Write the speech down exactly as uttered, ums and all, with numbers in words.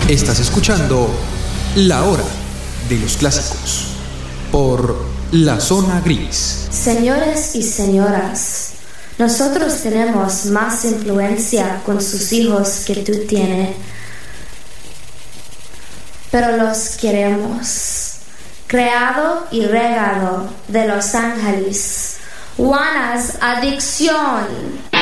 Estás escuchando La Hora de los Clásicos por La Zona Gris. Señores y señoras, nosotros tenemos más influencia con sus hijos que tú tienes, pero los queremos. Creado y regado de Los Ángeles, Juana's Adicción.